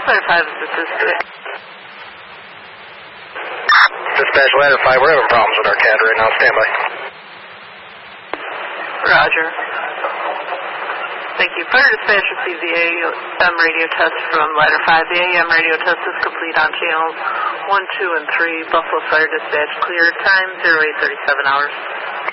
Ladder 5 is assisted. Dispatch Ladder 5, we're having problems with our CAD right now. Stand by. Roger. Thank you. Fire dispatch received the AM radio test from Ladder 5. The AM radio test is complete on channels 1, 2, and 3. Buffalo Fire Dispatch cleared. Time 0837 hours.